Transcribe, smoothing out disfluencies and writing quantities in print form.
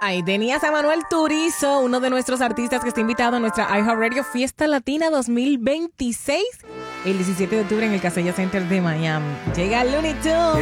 Ahí tenías a Manuel Turizo, uno de nuestros artistas que está invitado a nuestra iHeartRadio Fiesta Latina 2026, el 17 de octubre en el Casella Center de Miami. Llega Looney Tunes.